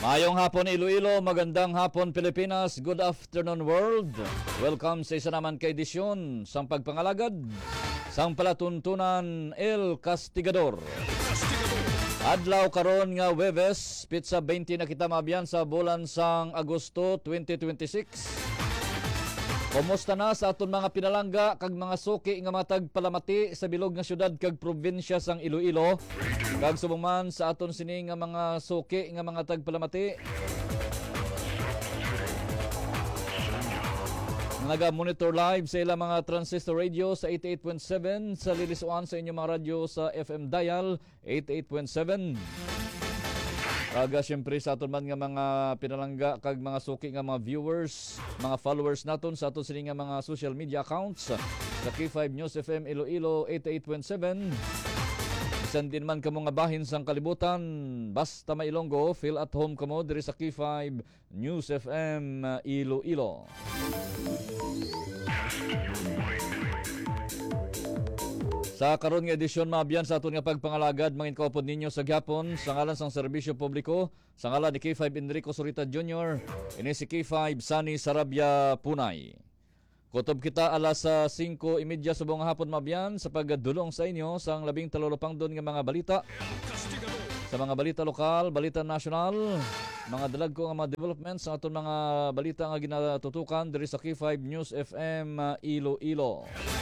Mayong hapon Iloilo, magandang hapon Pilipinas, good afternoon world. Welcome sa isa naman ka edisyon sang pagpangalagad sang palatuntunan El Castigador. Adlaw karon nga Webes, pizza 20 na kita mabiyan sa bulan sang Agosto 2026. Kumusta na sa aton mga pinalangga kag mga suki nga matag palamati sa bilog nga syudad kag probinsya sang Iloilo? Kag subong sa aton sini nga mga suki nga mga tagpalamati. Naga-monitor live sa ilang mga transistor radio sa 88.7, sa lilisuan sa inyong mga radyo sa FM dial 88.7. Kaga siyempre sa aton man nga mga pinalangga kag mga suki nga mga viewers, mga followers naton sa aton sini nga mga social media accounts sa K5 News FM Iloilo 88.7. Isan din man kamo nga bahin sang kalibutan, basta mailonggo, feel at home kamo diri sa K5 News FM Iloilo. Sa karon nga edisyon mabiyan sa aton nga pagpangalagad mangin kaupod ninyo sa gyapon sa ngalan sang serbisyo publiko, sa ngalan ni K5 Enrico Surita Jr. ini si K5 Sunny Sarabia Punay. Kutob kita alas 5:30 subong hapon mabiyan sa pagdulong sa inyo sang labing talulupang doon nga mga balita. Sa mga balita lokal, balita nasyonal, mga dalag ko nga mga developments sa aton mga balita nga ginatutukan diri sa K5 News FM Iloilo.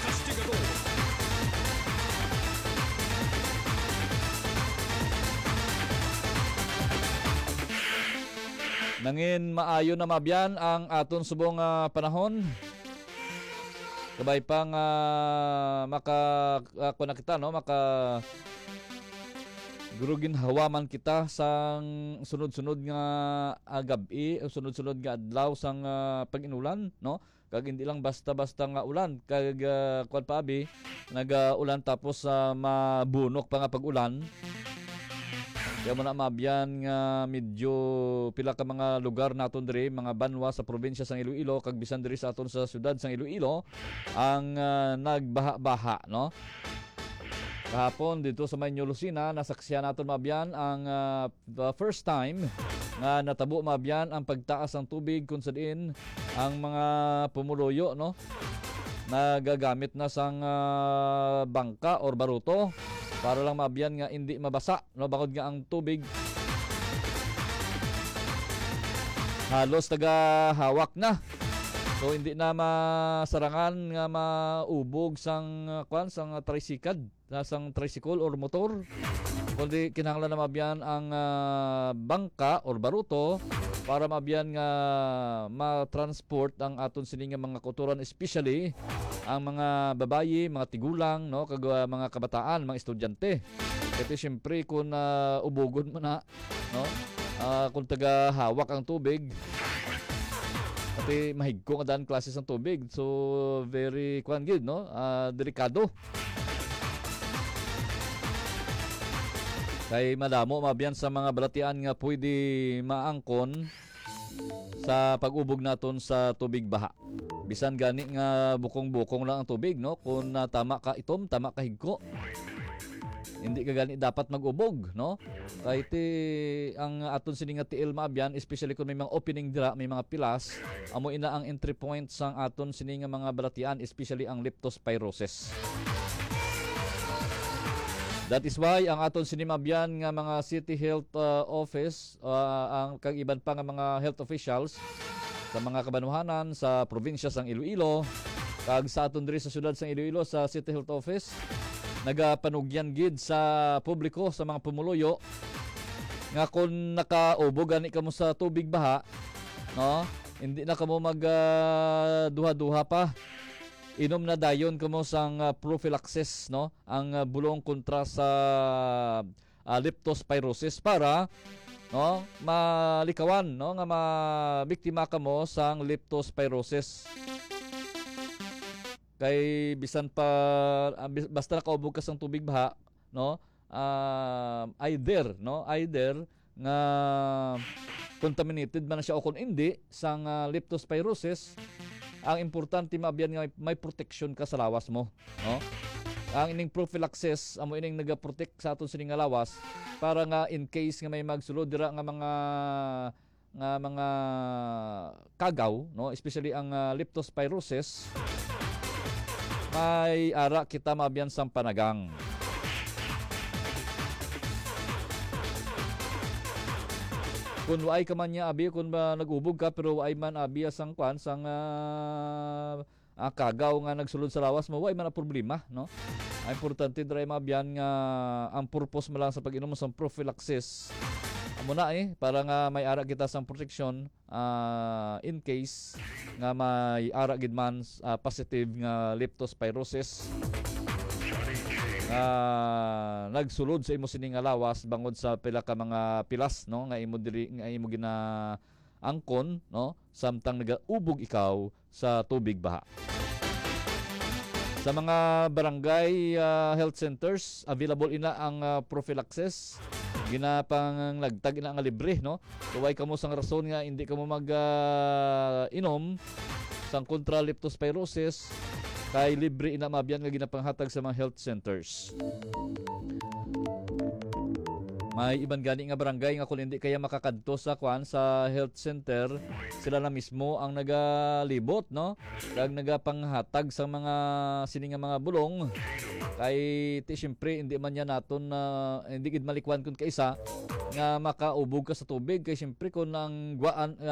Nangin maayo na mabiyan ang aton subong panahon. Kabay pang kita no maka gurugin hawaman kita sang sunod-sunod nga gabi, sunod-sunod nga adlaw sang pag-inulan no. Kag hindi lang basta-basta nga ulan kag kuan pa abi nag-ulan tapos mabunok pa nga pag-ulan. Kaya mo na mabiyan nga medyo pila ka mga lugar naton diri, mga banwa sa probinsya sang Iloilo kag bisan diri sa aton sa syudad sang Iloilo ang nagbaha-baha no. Kahapon dito sa Maynyo Lucena nasaksihan naton mabiyan ang first time nga natabo mabiyan ang pagtaas ng tubig kung saan ang mga pumuluyo no nagagamit na sang bangka or baruto para lang mabiyan nga hindi mabasa no bakod nga ang tubig halos tagahawak na, so hindi na masarangan nga maubog sang sang tricycle or motor, kundi kinahanglan na mabiyan ang bangka or baruto para mabiyan nga ma-transport ang aton sini nga mga kuturan, especially ang mga babayi, mga tigulang, no, kag mga kabataan, mga estudyante. Kasi siyempre kung ubugon mo na, no, kung taga-hawak ang tubig, pati mahigko nga daan klases ng tubig. So, very, no, delikado. Kay madamo mabiyan sa mga balatian nga pwede maangkon sa pag-ubog naton sa tubig baha. Bisan gani nga bukong-bukong lang ang tubig no, kung tama ka itom, tama ka higko. Hindi ka gani dapat mag-ubog no. Kay ang aton sini nga tiil maabyan, especially kung may mga opening dira, may mga pilas, amo ina ang entry point sang aton sini nga mga balatian, especially ang leptospirosis. That is why ang aton sinimabyan nga mga city health office ang kag iban pa nga mga health officials sa mga kabanuhanan sa probinsya sang Iloilo kag sa aton diri sa syudad sang Iloilo sa city health office nagapanugyan gid sa publiko sa mga pumuluyo nga kung nakaubog gani kamo sa tubig baha no, hindi na kamo mag duha-duha pa. Inom na dayon kamo sang prophylaxis no, ang bulong kontra sa leptospirosis para no malikawan no nga mabiktima kamo sang leptospirosis. Kay bisan pa basta nakaubog ka sang tubig baha no, either nga contaminated man na siya o kung hindi sang leptospirosis, ang importante mabiyan nga may protection ka sa lawas mo, no? ang ining prophylaxis amo ining nagaprotect sa aton sining nga lawas para nga in case nga may magsulod dira nga mga kagaw, no, especially ang leptospirosis, may ara kita maabyan sang panagang. Kung waay ka man niya abi, kung ba nagubog ka pero waay man abi sang kwan sang kagaw nga nagsulod sa lawas mo, waay man na problema, no? Ang importante dray mabyan nga ang purpose mo lang sa pag-inom mo sang prophylaxis amo na para nga may ara kita sang protection in case nga may ara gid man positive nga leptospirosis nagsulod sa imo sining nga lawas bangod sa pila ka mga pilas, no, nga imo gina angkon, no, samtang nagaubog ikaw sa tubig baha. Sa mga barangay health centers, available ina ang prophylaxis. Ginapang nagtag ina nga libre, no? Tuway kamo sang rason nga hindi kamo inom sang kontra leptospirosis kay libre ina mabyan nga ginapanghatag sa mga health centers. May iban gani nga barangay nga kung hindi kaya makakadto sa sa health center, sila na mismo ang nagalibot, no? Kag nagapanghatag sa mga sining nga mga bulong kay ti syempre hindi man yan naton hindi gid malikwan kun kaisa nga makaubog ka sa tubig kay syempre kun ang guwaan